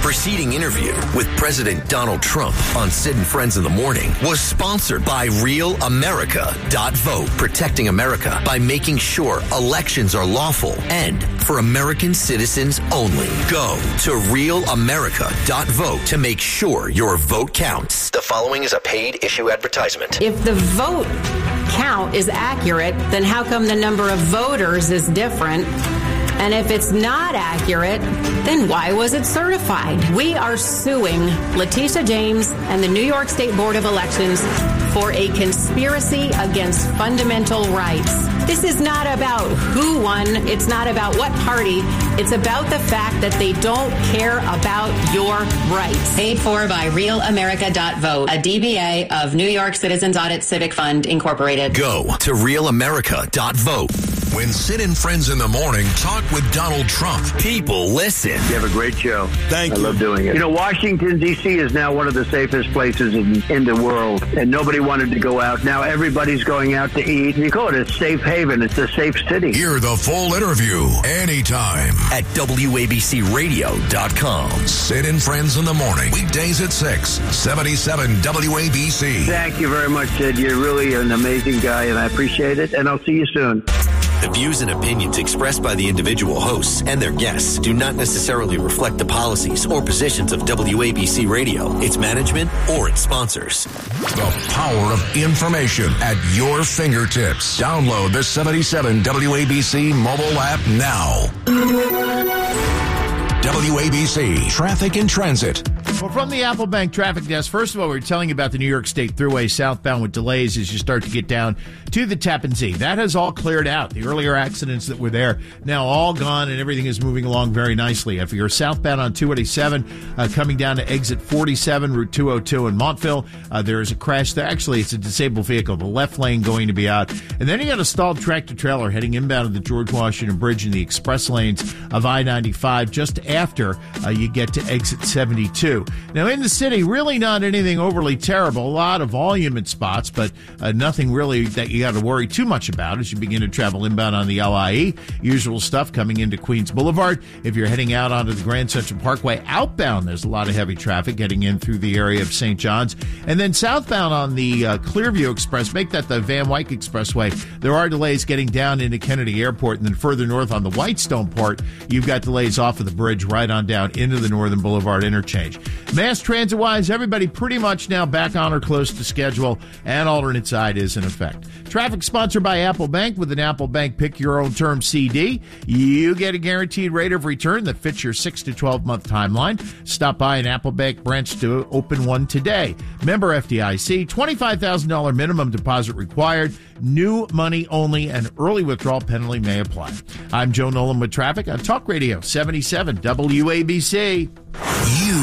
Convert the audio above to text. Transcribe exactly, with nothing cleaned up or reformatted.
preceding interview with President Donald Trump on Sid and Friends in the Morning was sponsored by Real America dot vote, protecting America by making sure elections are lawful and for American citizens only. Go to Real America dot vote to make sure your vote counts. The following is a paid issue advertisement. If the vote count is accurate, then how come the number of voters is different? And if it's not accurate, then why was it certified? We are suing Letitia James and the New York State Board of Elections for a conspiracy against fundamental rights. This is not about who won. It's not about what party. It's about the fact that they don't care about your rights. Paid for by Real America dot vote, a D B A of New York Citizens Audit Civic Fund, Incorporated. Go to Real America dot vote. When Sid and Friends in the Morning talk with Donald Trump, people listen. You have a great show. Thank I you. I love doing it. You know, Washington, D C is now one of the safest places in, in the world, and nobody wanted to go out. Now everybody's going out to eat. You call it a safe haven. It's a safe city. Hear the full interview anytime at W A B C radio dot com. Sid and Friends in the Morning, weekdays at six, seventy-seven W A B C. Thank you very much, Sid. You're really an amazing guy, and I appreciate it, and I'll see you soon. The views and opinions expressed by the individual hosts and their guests do not necessarily reflect the policies or positions of W A B C Radio, its management, or its sponsors. The power of information at your fingertips. Download the seventy-seven W A B C mobile app now. W A B C Traffic and Transit. Well, from the Apple Bank traffic desk, first of all, we we're telling you about the New York State Thruway southbound with delays as you start to get down to the Tappan Zee. That has all cleared out. The earlier accidents that were there now all gone, and everything is moving along very nicely. If you're southbound on two eighty-seven, uh, coming down to exit forty-seven, Route two oh two in Montville, uh, there is a crash there. Actually, it's a disabled vehicle. The left lane going to be out. And then you got a stalled tractor-trailer heading inbound of the George Washington Bridge in the express lanes of I ninety-five just after uh, you get to exit seventy-two. Now, in the city, really not anything overly terrible. A lot of volume in spots, but uh, nothing really that you got to worry too much about as you begin to travel inbound on the L I E. Usual stuff coming into Queens Boulevard. If you're heading out onto the Grand Central Parkway outbound, there's a lot of heavy traffic getting in through the area of Saint John's. And then southbound on the uh, Clearview Express, make that the Van Wyck Expressway. There are delays getting down into Kennedy Airport, and then further north on the Whitestone part, you've got delays off of the bridge right on down into the Northern Boulevard interchange. Mass transit-wise, everybody pretty much now back on or close to schedule, and alternate side is in effect. Traffic sponsored by Apple Bank. With an Apple Bank Pick Your Own Term C D, you get a guaranteed rate of return that fits your six to twelve month timeline. Stop by an Apple Bank branch to open one today. Member F D I C, twenty-five thousand dollars minimum deposit required, new money only, and early withdrawal penalty may apply. I'm Joe Nolan with traffic on Talk Radio seventy-seven W A B C. You